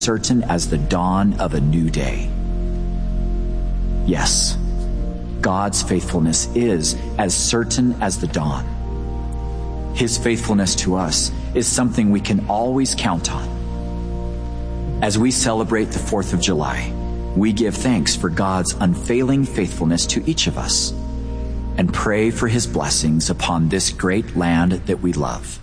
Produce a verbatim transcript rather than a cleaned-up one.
certain as the dawn of a new day. Yes, God's faithfulness is as certain as the dawn. His faithfulness to us is something we can always count on. As we celebrate the fourth of July, we give thanks for God's unfailing faithfulness to each of us and pray for His blessings upon this great land that we love.